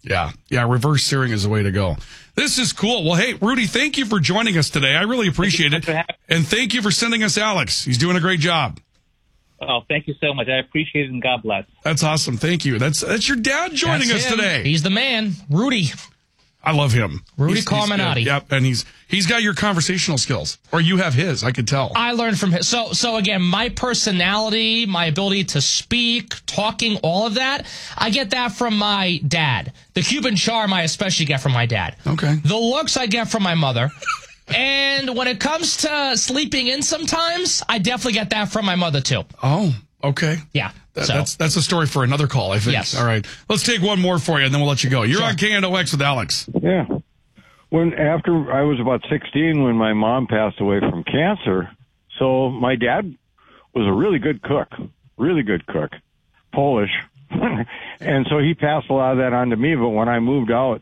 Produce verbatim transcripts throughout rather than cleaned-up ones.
Yeah, yeah, reverse searing is the way to go. This is cool. Well, hey, Rudy, thank you for joining us today. I really appreciate it. And thank you for sending us Alex. He's doing a great job. Oh, thank you so much. I appreciate it, and God bless. That's awesome. Thank you. That's that's your dad joining That's us him. today. He's the man, Rudy. I love him. Rudy He's- he's Carminati. good. Yep, and he's he's got your conversational skills. Or you have his, I could tell. I learned from him. So, so again, my personality, my ability to speak, talking, all of that, I get that from my dad. The Cuban charm I especially get from my dad. Okay. The looks I get from my mother. And when it comes to sleeping in sometimes, I definitely get that from my mother too. Oh, okay. Yeah. That, so. That's that's a story for another call, I think. Yes. All right. Let's take one more for you, and then we'll let you go. You're Sure. on K N O X with Alex. Yeah. When after I was about sixteen when my mom passed away from cancer, so my dad was a really good cook, really good cook, Polish. And so he passed a lot of that on to me, but when I moved out,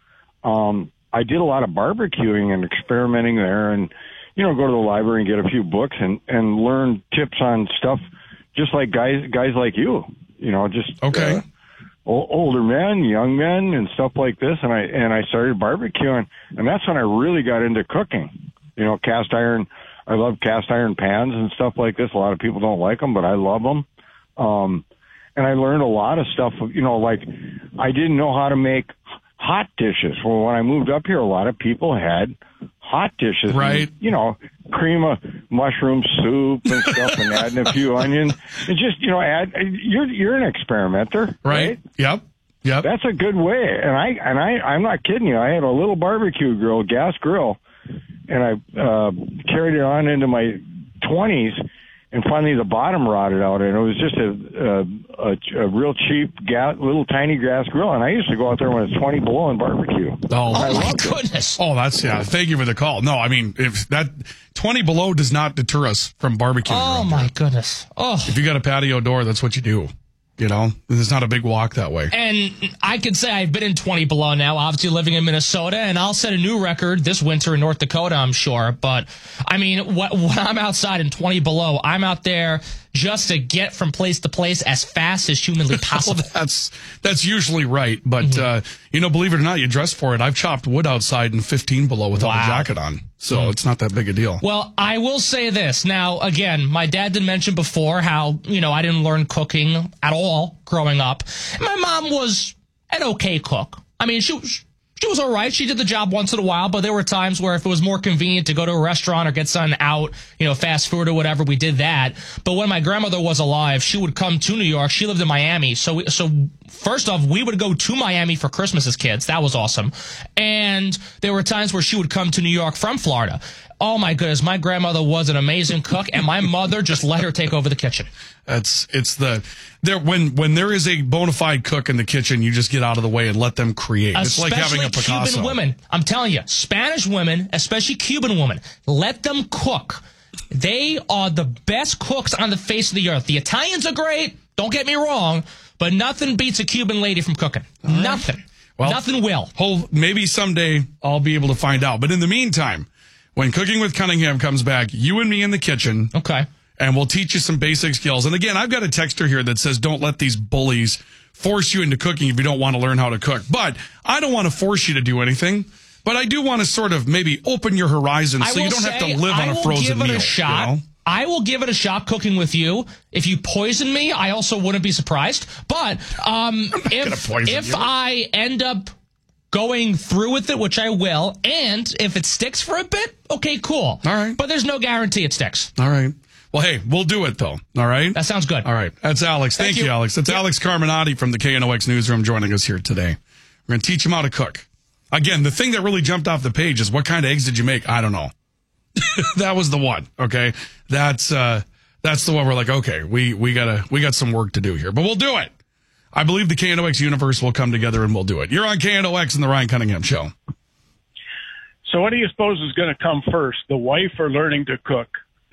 um, I did a lot of barbecuing and experimenting there and, you know, go to the library and get a few books and, and learn tips on stuff just like guys, guys like you, you know, just, Okay. uh, o- older men, young men and stuff like this. And I, and I started barbecuing, and that's when I really got into cooking, you know, cast iron. I love cast iron pans and stuff like this. A lot of people don't like them, but I love them. Um, and I learned a lot of stuff, you know, like I didn't know how to make hot dishes. Well, when I moved up here, a lot of people had hot dishes, Right. And, you know, cream of mushroom soup and stuff, and adding a few onions, and just you know, add. You're you're an experimenter, Right. right? Yep. Yep. That's a good way. And I and I I'm not kidding you. I had a little barbecue grill, gas grill, and I uh, carried it on into my twenties. And finally, the bottom rotted out, and it was just a a, a, a real cheap, gas, little tiny gas grill. And I used to go out there when it's twenty below and barbecue. Oh, Oh, my loved it. goodness. Oh, that's, yeah. Thank you for the call. No, I mean, if that twenty below does not deter us from barbecuing. Oh, around my here. goodness. Oh. If you got a patio door, that's what you do. You know, it's not a big walk that way. And I can say I've been in twenty below now, obviously living in Minnesota, and I'll set a new record this winter in North Dakota, I'm sure. But, I mean, what, when I'm outside in twenty below, I'm out there just to get from place to place as fast as humanly possible. Well, that's that's usually right. But, mm-hmm. uh, you know, believe it or not, you dress for it. I've chopped wood outside in fifteen below without Wow. a jacket on. So mm-hmm. it's not that big a deal. Well, I will say this. Now, again, my dad did mention before how, you know, I didn't learn cooking at all growing up. My mom was an okay cook. I mean, she was... She was all right. She did the job once in a while, but there were times where if it was more convenient to go to a restaurant or get something out, you know, fast food or whatever, we did that. But when my grandmother was alive, she would come to New York. She lived in Miami. So, we, so first off, we would go to Miami for Christmas as kids. That was awesome. And there were times where she would come to New York from Florida. Oh, my goodness. My grandmother was an amazing cook, and my mother just let her take over the kitchen. That's it's the there when when there is a bona fide cook in the kitchen, you just get out of the way and let them create. Especially it's like having a Picasso. Cuban women. I'm telling you, Spanish women, especially Cuban women, let them cook. They are the best cooks on the face of the earth. The Italians are great. Don't get me wrong, but nothing beats a Cuban lady from cooking. Right. Nothing. Well, nothing will. Whole, maybe someday I'll be able to find out. But in the meantime, when Cooking with Cunningham comes back, you and me in the kitchen. Okay. And we'll teach you some basic skills. And again, I've got a texter here that says, don't let these bullies force you into cooking if you don't want to learn how to cook. But I don't want to force you to do anything. But I do want to sort of maybe open your horizon so you don't say, have to live I on a frozen will give it meal. A shot. You know? I will give it a shot cooking with you. If you poison me, I also wouldn't be surprised. But um, if if you. I end up going through with it, which I will, and if it sticks for a bit, okay, cool. All right. But there's no guarantee it sticks. All right. Well, hey, we'll do it, though. All right? That sounds good. All right. That's Alex. Thank, Thank you. you, Alex. That's yep. Alex Carminati from the K N O X Newsroom joining us here today. We're going to teach him how to cook. Again, the thing that really jumped off the page is what kind of eggs did you make? I don't know. That was the one, okay? That's uh, that's the one we're like, okay, we, we, gotta, we got some work to do here. But we'll do it. I believe the K N O X universe will come together and we'll do it. You're on K N O X and the Ryan Cunningham Show. So what do you suppose is going to come first, the wife or learning to cook?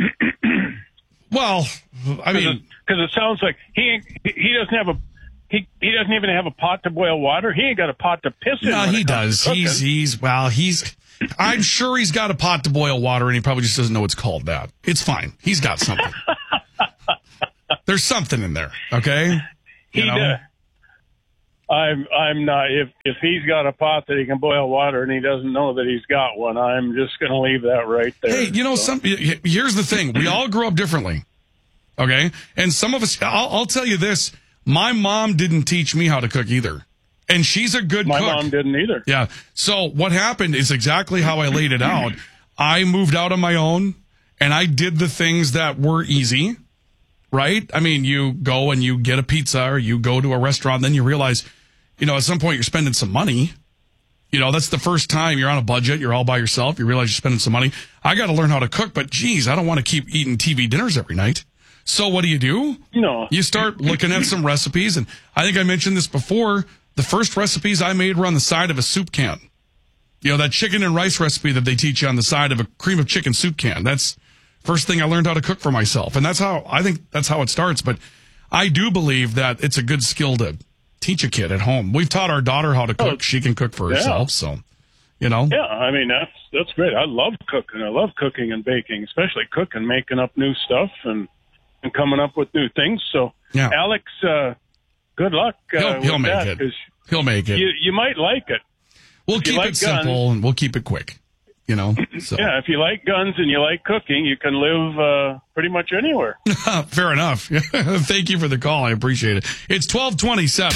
Well, I mean, because it, it sounds like he ain't, he doesn't have a he he doesn't even have a pot to boil water. He ain't got a pot to piss in. No, he does. He's he's well, he's. I'm sure he's got a pot to boil water, and he probably just doesn't know it's called that. It's fine. He's got something. There's something in there. Okay. You he know? does. I'm I'm not. If if he's got a pot that he can boil water and he doesn't know that he's got one, I'm just going to leave that right there. Hey, you know, so. some here's the thing: we all grow up differently, okay? And some of us, I'll, I'll tell you this: my mom didn't teach me how to cook either, and she's a good My cook. mom didn't either. Yeah. So what happened is exactly how I laid it out. I moved out on my own, and I did the things that were easy. Right? I mean, you go and you get a pizza, or you go to a restaurant, then you realize, you know, at some point you're spending some money. You know, that's the first time you're on a budget. You're all by yourself. You realize you're spending some money. I got to learn how to cook, but geez, I don't want to keep eating T V dinners every night. So what do you do? No. You start looking at some recipes. And I think I mentioned this before. The first recipes I made were on the side of a soup can. You know, that chicken and rice recipe that they teach you on the side of a cream of chicken soup can. That's first thing I learned how to cook for myself. And that's how, I think that's how it starts. But I do believe that it's a good skill to teach a kid at home. We've taught our daughter how to cook. Oh, she can cook for yeah. herself. So, you know. Yeah, I mean, that's that's great. I love cooking. I love cooking and baking, especially cooking, making up new stuff and, and coming up with new things. So, yeah. Alex, uh, good luck. Uh, he'll he'll with make that, it. 'cause He'll make it. You, you might like it. We'll If keep like it simple guns, and we'll keep it quick. You know, so. Yeah, if you like guns and you like cooking, you can live uh, pretty much anywhere. Fair enough. Thank you for the call. I appreciate it. It's twelve twenty-seven.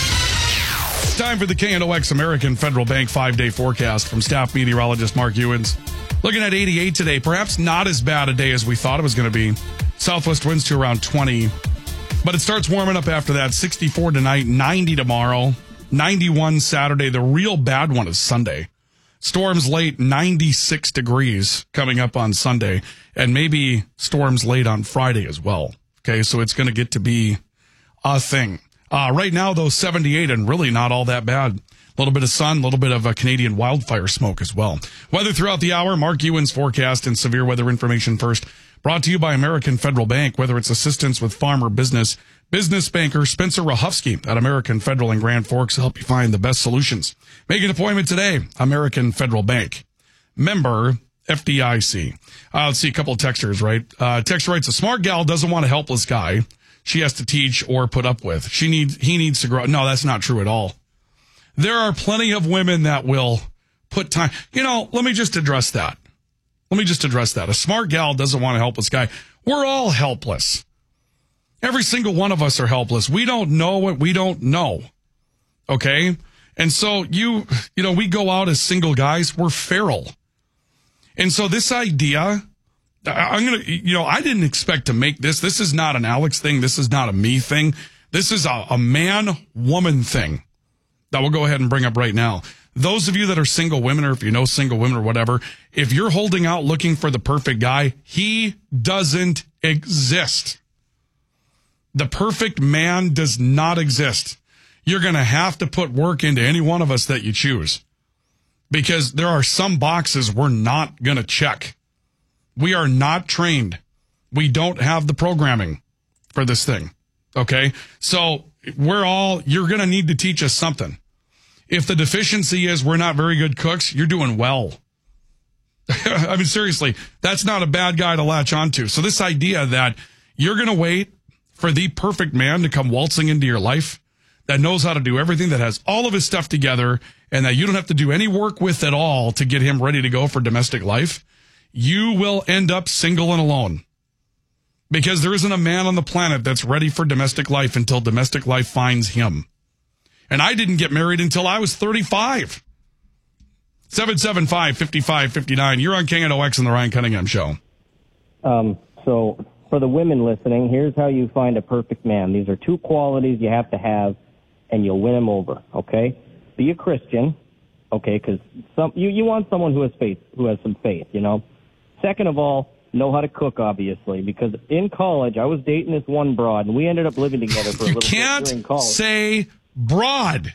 It's time for the K N O X American Federal Bank five-day forecast from staff meteorologist Mark Ewens. Looking at eighty-eight today, perhaps not as bad a day as we thought it was going to be. Southwest winds to around twenty, but it starts warming up after that. sixty-four tonight, ninety tomorrow, ninety-one Saturday. The real bad one is Sunday. Storms late, ninety-six degrees coming up on Sunday, and maybe storms late on Friday as well. Okay, so it's going to get to be a thing. Uh, right now, though, seventy-eight and really not all that bad. A little bit of sun, a little bit of a Canadian wildfire smoke as well. Weather throughout the hour, Mark Ewens forecast and severe weather information first. Brought to you by American Federal Bank, whether it's assistance with farm or business. Business banker Spencer Rahufsky at American Federal in Grand Forks will help you find the best solutions. Make an appointment today. American Federal Bank. Member F D I C. Uh, let's see a couple of texters, right? Uh, texter writes, a smart gal doesn't want a helpless guy she has to teach or put up with. She needs, he needs to grow. No, that's not true at all. There are plenty of women that will put time. You know, let me just address that. Let me just address that. A smart gal doesn't want a helpless guy. We're all helpless. Every single one of us are helpless. We don't know what we don't know. Okay? And so you, you know, we go out as single guys. We're feral. And so this idea, I'm going to, you know, I didn't expect to make this. This is not an Alex thing. This is not a me thing. This is a, a man-woman thing that we'll go ahead and bring up right now. Those of you that are single women, or if you know single women or whatever, if you're holding out looking for the perfect guy, he doesn't exist. The perfect man does not exist. You're going to have to put work into any one of us that you choose, because there are some boxes we're not going to check. We are not trained. We don't have the programming for this thing. Okay. So we're all, you're going to need to teach us something. If the deficiency is we're not very good cooks, you're doing well. I mean, seriously, that's not a bad guy to latch onto. So this idea that you're going to wait for the perfect man to come waltzing into your life, that knows how to do everything, that has all of his stuff together, and that you don't have to do any work with at all to get him ready to go for domestic life, you will end up single and alone. Because there isn't a man on the planet that's ready for domestic life until domestic life finds him. And I didn't get married until I was thirty-five. seven seven five, five five five nine. You're on K N O X and the Ryan Cunningham Show. Um, so for the women listening, here's how you find a perfect man. These are two qualities you have to have, and you'll win him over, okay? Be a Christian, okay, because some you, you want someone who has faith, who has some faith, you know? Second of all, know how to cook, obviously, because in college, I was dating this one broad, and we ended up living together for a you little can't bit during college. Say broad.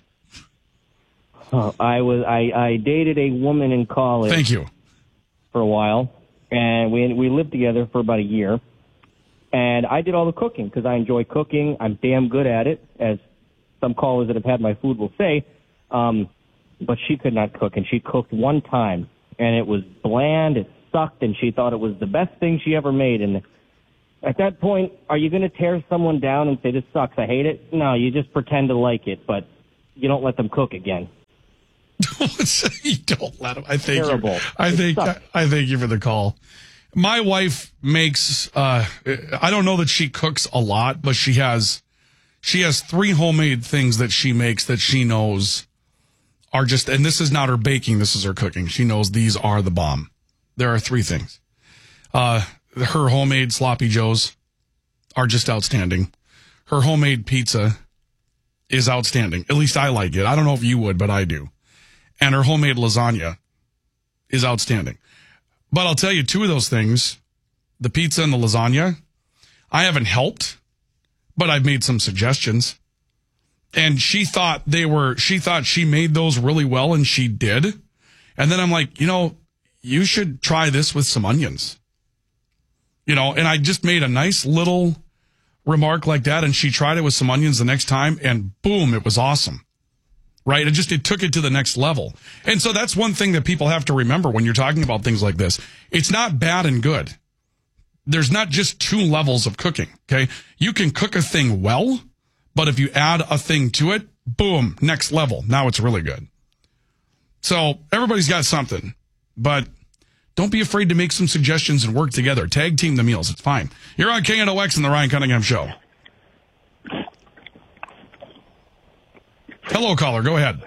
Uh, I was I, I dated a woman in college. Thank you. For a while, and we we lived together for about a year. And I did all the cooking because I enjoy cooking. I'm damn good at it, as some callers that have had my food will say. Um, but she could not cook, and she cooked one time, and it was bland. It sucked, and she thought it was the best thing she ever made. And at that point, are you going to tear someone down and say, this sucks, I hate it? No, you just pretend to like it. But you don't let them cook again. You don't let them. I thank Terrible. you. I It think sucks. I thank you for the call. My wife makes. Uh, I don't know that she cooks a lot, but she has. She has three homemade things that she makes that she knows are just. And this is not her baking. This is her cooking. She knows these are the bomb. There are three things. Uh, her homemade sloppy joes are just outstanding. Her homemade pizza is outstanding. At least I like it. I don't know if you would, but I do. And her homemade lasagna is outstanding. But I'll tell you, two of those things, the pizza and the lasagna, I haven't helped, but I've made some suggestions. And she thought they were, she thought she made those really well, and she did. And then I'm like, you know, you should try this with some onions. You know, and I just made a nice little remark like that, and she tried it with some onions the next time, and boom, it was awesome. Right? It just, it took it to the next level. And so that's one thing that people have to remember when you're talking about things like this. It's not bad and good. There's not just two levels of cooking, okay? You can cook a thing well, but if you add a thing to it, boom, next level. Now it's really good. So everybody's got something, but don't be afraid to make some suggestions and work together. Tag team the meals. It's fine. You're on K N O X and the Ryan Cunningham Show. Hello, caller. Go ahead.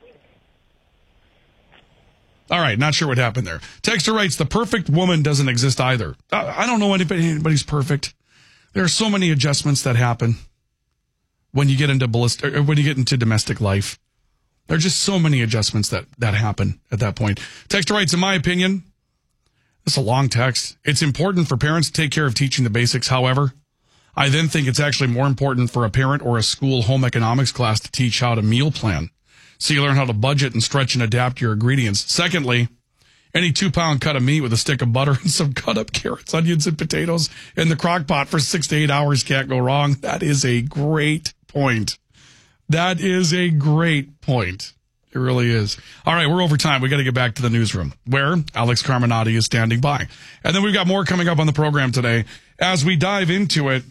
All right. Not sure what happened there. Texter writes, the perfect woman doesn't exist either. I don't know anybody, anybody's perfect. There are so many adjustments that happen when you get into ballistic, when you get into domestic life. There are just so many adjustments that, that happen at that point. Texter writes, in my opinion, it's a long text. It's important for parents to take care of teaching the basics. However, I then think it's actually more important for a parent or a school home economics class to teach how to meal plan, so you learn how to budget and stretch and adapt your ingredients. Secondly, any two-pound cut of meat with a stick of butter and some cut-up carrots, onions, and potatoes in the crock pot for six to eight hours can't go wrong. That is a great point. That is a great point. It really is. All right, we're over time. We got to get back to the newsroom where Alex Carminati is standing by. And then we've got more coming up on the program today. As we dive into it,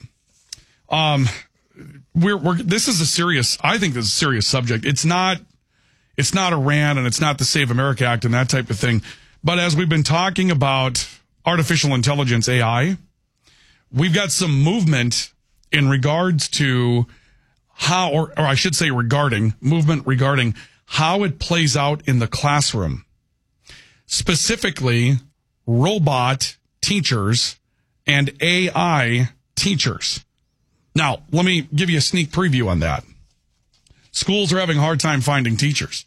um, we're, we're, this is a serious, I think this is a serious subject. It's not, it's not Iran and it's not the Save America Act and that type of thing. But as we've been talking about artificial intelligence, A I, we've got some movement in regards to how, or, or I should say regarding, movement regarding how it plays out in the classroom. Specifically, robot teachers and A I teachers. Now, let me give you a sneak preview on that. Schools are having a hard time finding teachers.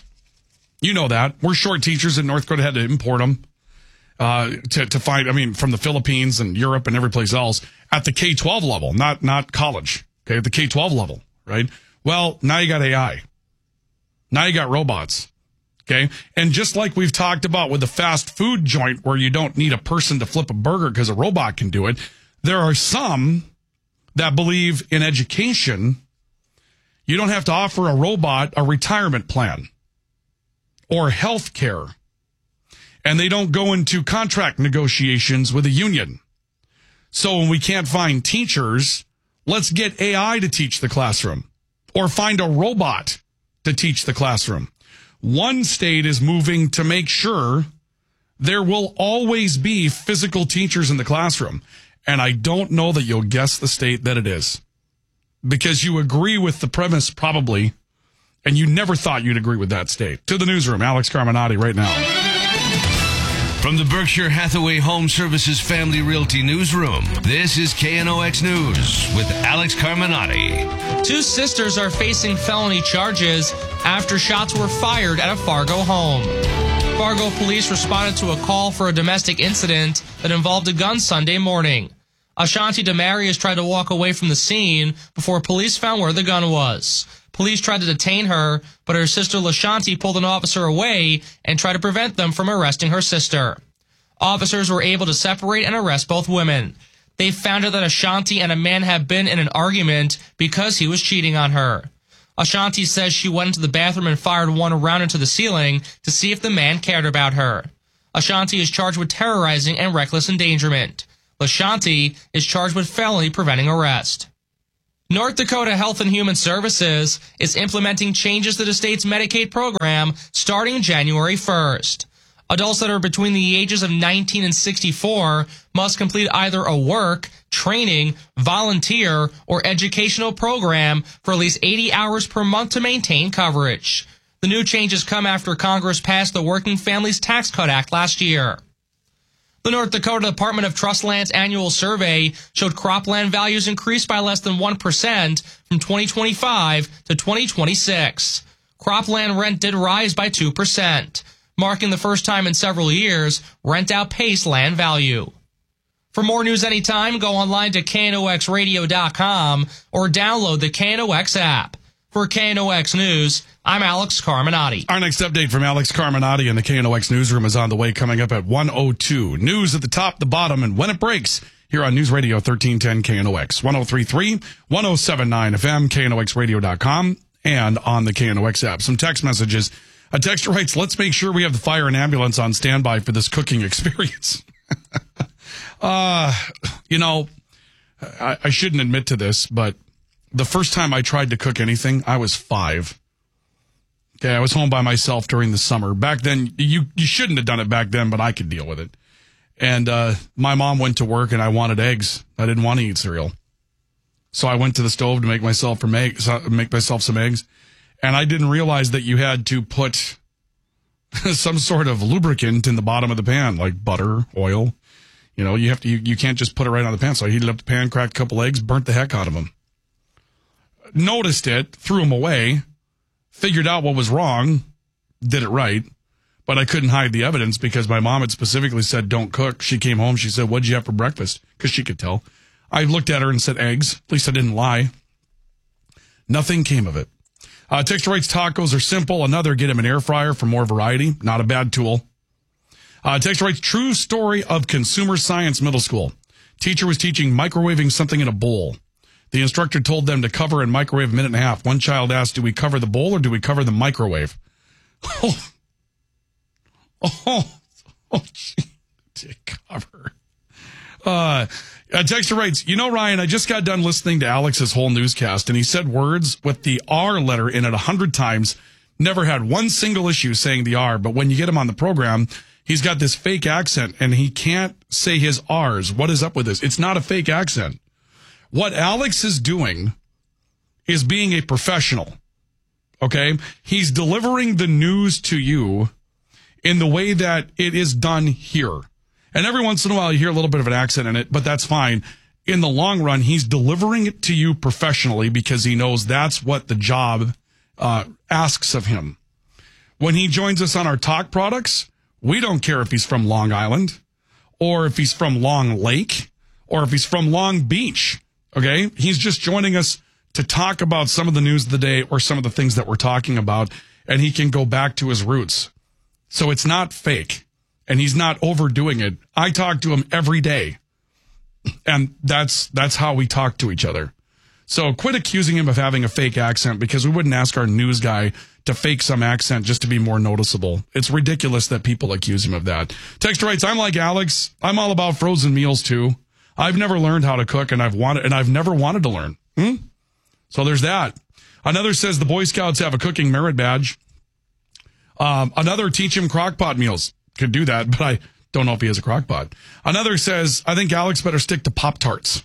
You know that. We're short teachers, and North Dakota had to import them uh, to, to find, I mean, from the Philippines and Europe and every place else at the K twelve level, not not college, okay, at the K twelve level, right? Well, now you got A I. Now you got robots, okay? And just like we've talked about with the fast food joint where you don't need a person to flip a burger because a robot can do it, there are some that believe in education, you don't have to offer a robot a retirement plan or health care. And they don't go into contract negotiations with a union. So when we can't find teachers, let's get A I to teach the classroom or find a robot to teach the classroom. One state is moving to make sure there will always be physical teachers in the classroom. And I don't know that you'll guess the state that it is, because you agree with the premise probably, and you never thought you'd agree with that state. To the newsroom, Alex Carminati right now. From the Berkshire Hathaway Home Services Family Realty Newsroom, this is K N O X News with Alex Carminati. Two sisters are facing felony charges after shots were fired at a Fargo home. Fargo police responded to a call for a domestic incident that involved a gun Sunday morning. Ashanti Demarius tried to walk away from the scene before police found where the gun was. Police tried to detain her, but her sister LaShanti pulled an officer away and tried to prevent them from arresting her sister. Officers were able to separate and arrest both women. They found out that Ashanti and a man had been in an argument because he was cheating on her. Ashanti says she went into the bathroom and fired one round into the ceiling to see if the man cared about her. Ashanti is charged with terrorizing and reckless endangerment. LaShanti is charged with felony preventing arrest. North Dakota Health and Human Services is implementing changes to the state's Medicaid program starting January first. Adults that are between the ages of nineteen and sixty-four must complete either a work, training, volunteer, or educational program for at least eighty hours per month to maintain coverage. The new changes come after Congress passed the Working Families Tax Cut Act last year. The North Dakota Department of Trust Land's annual survey showed cropland values increased by less than one percent from twenty twenty-five to twenty twenty-six. Cropland rent did rise by two percent. Marking the first time in several years, rent outpaced land value. For more news anytime, go online to K N O X radio dot com or download the K N O X app. For K N O X News, I'm Alex Carminati. Our next update from Alex Carminati in the K N O X newsroom is on the way, coming up at one oh two. News at the top, the bottom, and when it breaks here on News Radio thirteen ten K N O X, one oh three point three, one oh seven point nine F M, K N O X radio dot com, and on the K N O X app. Some text messages. A texter writes, let's make sure we have the fire and ambulance on standby for this cooking experience. uh, you know, I, I shouldn't admit to this, but the first time I tried to cook anything, I was five. Okay, I was home by myself during the summer. Back then, you, you shouldn't have done it back then, but I could deal with it. And uh, my mom went to work and I wanted eggs. I didn't want to eat cereal. So I went to the stove to make myself, from egg, make myself some eggs. And I didn't realize that you had to put some sort of lubricant in the bottom of the pan, like butter, oil. You know, you have to, you, you can't just put it right on the pan. So I heated up the pan, cracked a couple eggs, burnt the heck out of them. Noticed it, threw them away, figured out what was wrong, did it right. But I couldn't hide the evidence because my mom had specifically said, don't cook. She came home. She said, what'd you have for breakfast? Because she could tell. I looked at her and said, eggs. At least I didn't lie. Nothing came of it. Uh, Texture writes, tacos are simple. Another, get him an air fryer for more variety. Not a bad tool. Uh, Texture writes, true story of Consumer Science Middle School. Teacher was teaching microwaving something in a bowl. The instructor told them to cover and microwave a minute and a half. One child asked, do we cover the bowl or do we cover the microwave? Oh, oh, oh, gee, to cover. Uh, a texter writes, you know, Ryan, I just got done listening to Alex's whole newscast, and he said words with the R letter in it a hundred times. Never had one single issue saying the R, but when you get him on the program, he's got this fake accent, and he can't say his R's. What is up with this? It's not a fake accent. What Alex is doing is being a professional, okay? He's delivering the news to you in the way that it is done here. And every once in a while, you hear a little bit of an accent in it, but that's fine. In the long run, he's delivering it to you professionally because he knows that's what the job uh, asks of him. When he joins us on our talk products, we don't care if he's from Long Island or if he's from Long Lake or if he's from Long Beach, okay? He's just joining us to talk about some of the news of the day or some of the things that we're talking about, and he can go back to his roots. So it's not fake. And he's not overdoing it. I talk to him every day. And that's that's how we talk to each other. So quit accusing him of having a fake accent, because we wouldn't ask our news guy to fake some accent just to be more noticeable. It's ridiculous that people accuse him of that. Texter writes, I'm like Alex. I'm all about frozen meals too. I've never learned how to cook, and I've wanted and I've never wanted to learn. Hmm? So there's that. Another says the Boy Scouts have a cooking merit badge. Um, another, teach him crockpot meals. Could do that, but I don't know if he has a crock pot. Another says, I think Alex better stick to Pop-Tarts.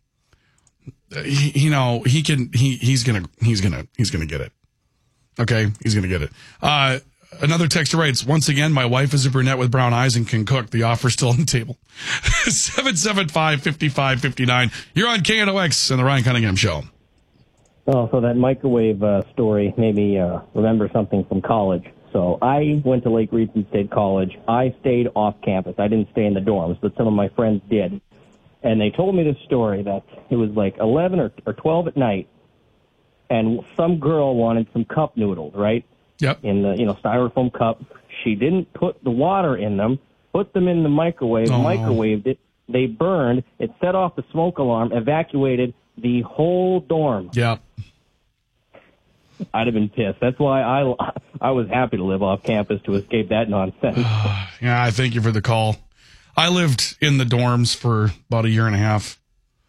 He, you know, he can, he, he's gonna, he's gonna, he's gonna get it. Okay. He's gonna get it. Uh, another texter writes, once again, my wife is a brunette with brown eyes and can cook. The offer's still on the table. seven seven five, five five five nine. You're on K N O X and the Ryan Cunningham Show. Oh, so that microwave uh, story made me uh, remember something from college. So I went to Lake Region State College. I stayed off campus. I didn't stay in the dorms, but some of my friends did. And they told me this story that it was like eleven or, or twelve at night, and some girl wanted some cup noodles, right? Yep. In the, you know, styrofoam cup. She didn't put the water in them, put them in the microwave, oh. microwaved it. They burned. It set off the smoke alarm, evacuated the whole dorm. Yep. I'd have been pissed. That's why I, I was happy to live off campus to escape that nonsense. Yeah, I thank you for the call. I lived in the dorms for about a year and a half.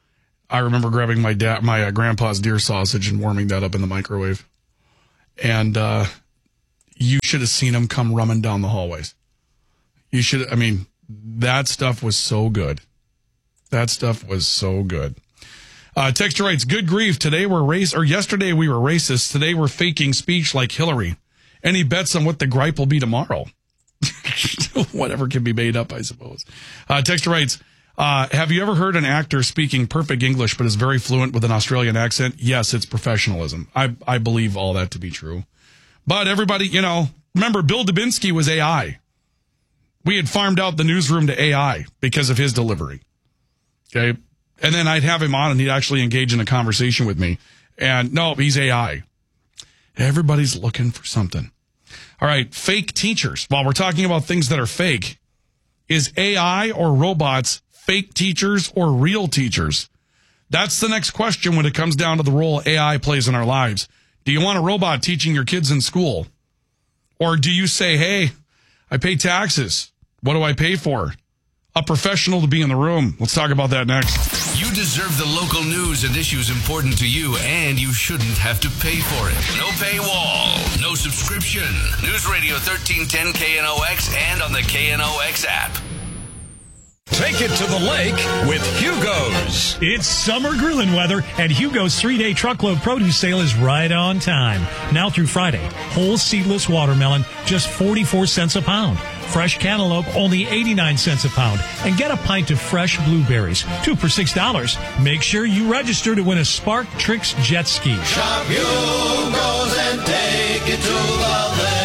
I remember grabbing my dad, my uh, grandpa's deer sausage and warming that up in the microwave. And uh, you should have seen him come running down the hallways. You should, I mean, that stuff was so good. That stuff was so good. Uh, Texture writes, good grief. Today we're race, or yesterday we were racist. Today we're faking speech like Hillary. Any bets on what the gripe will be tomorrow? Whatever can be made up, I suppose. Uh, Texture writes, uh, have you ever heard an actor speaking perfect English but is very fluent with an Australian accent? Yes, it's professionalism. I, I believe all that to be true. But everybody, you know, remember Bill Dubinsky was A I. We had farmed out the newsroom to A I because of his delivery. Okay. And then I'd have him on and he'd actually engage in a conversation with me. And no, he's A I. Everybody's looking for something. All right. Fake teachers. While we're talking about things that are fake, is A I or robots fake teachers or real teachers? That's the next question when it comes down to the role A I plays in our lives. Do you want a robot teaching your kids in school? Or do you say, hey, I pay taxes. What do I pay for? A professional to be in the room. Let's talk about that next. You deserve the local news and issues important to you, and you shouldn't have to pay for it. No paywall, no subscription. News Radio thirteen ten K N O X and on the K N O X app. Take it to the lake with Hugo's. It's summer grilling weather, and Hugo's three-day truckload produce sale is right on time. Now through Friday, whole seedless watermelon, just forty-four cents a pound. Fresh cantaloupe, only eighty-nine cents a pound. And get a pint of fresh blueberries, two for six dollars. Make sure you register to win a Spark Tricks jet ski. Shop Hugo's and take it to the lake.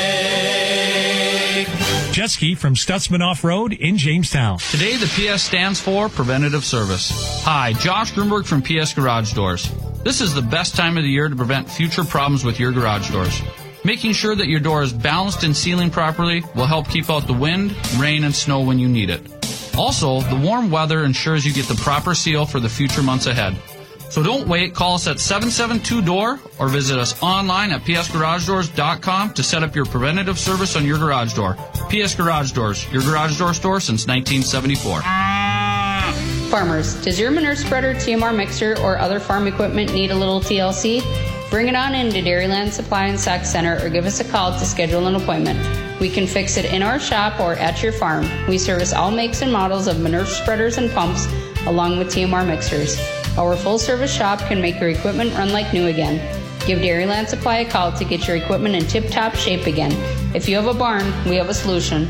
Jet ski from Stutzman Off-Road in Jamestown. Today, the P S stands for Preventative Service. Hi, Josh Grunberg from P S Garage Doors. This is the best time of the year to prevent future problems with your garage doors. Making sure that your door is balanced and sealing properly will help keep out the wind, rain, and snow when you need it. Also, the warm weather ensures you get the proper seal for the future months ahead. So don't wait. Call us at seven seven two D O O R or visit us online at p s garage doors dot com to set up your preventative service on your garage door. P S Garage Doors, your garage door store since nineteen seventy-four. Farmers, does your manure spreader, T M R mixer, or other farm equipment need a little T L C? Bring it on into Dairyland Supply and Sack Center or give us a call to schedule an appointment. We can fix it in our shop or at your farm. We service all makes and models of manure spreaders and pumps along with T M R mixers. Our full-service shop can make your equipment run like new again. Give Dairyland Supply a call to get your equipment in tip-top shape again. If you have a barn, we have a solution.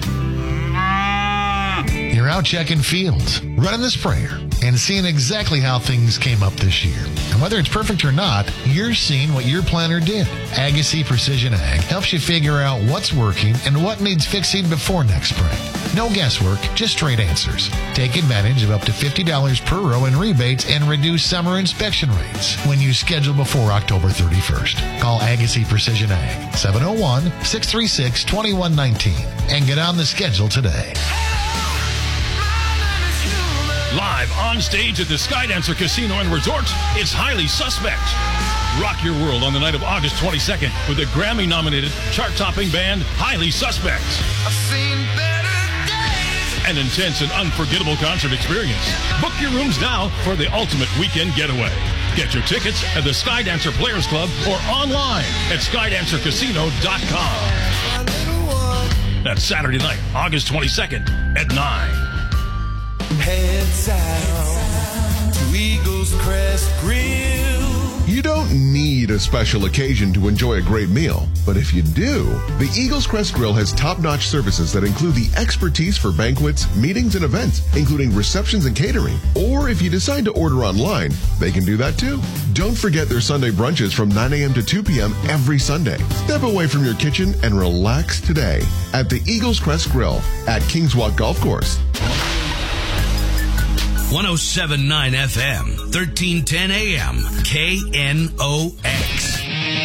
You're out checking fields, running the sprayer, and seeing exactly how things came up this year. And whether it's perfect or not, you're seeing what your planner did. Agassi Precision Ag helps you figure out what's working and what needs fixing before next spring. No guesswork, just straight answers. Take advantage of up to fifty dollars per row in rebates and reduce summer inspection rates when you schedule before October thirty-first. Call Agassi Precision Ag, seven oh one, six three six, two one one nine and get on the schedule today. Live on stage at the Skydancer Casino and Resort, it's Highly Suspect. Rock your world on the night of August twenty-second with the Grammy-nominated, chart-topping band Highly Suspect. I've seen better days. An intense and unforgettable concert experience. Book your rooms now for the ultimate weekend getaway. Get your tickets at the Skydancer Players Club or online at skydancer casino dot com. That's Saturday night, August twenty-second at nine. Head south to Eagles Crest Grill. You don't need a special occasion to enjoy a great meal, but if you do, the Eagles Crest Grill has top-notch services that include the expertise for banquets, meetings, and events, including receptions and catering. Or if you decide to order online, they can do that too. Don't forget their Sunday brunches from nine a.m. to two p.m. every Sunday. Step away from your kitchen and relax today at the Eagles Crest Grill at Kings Walk Golf Course. one oh seven point nine F M, thirteen ten A M, K N O X.